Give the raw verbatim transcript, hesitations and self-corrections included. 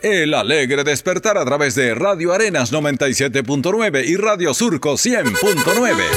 El alegre despertar a través de Radio Arenas noventa y siete punto nueve y Radio Surco cien punto nueve.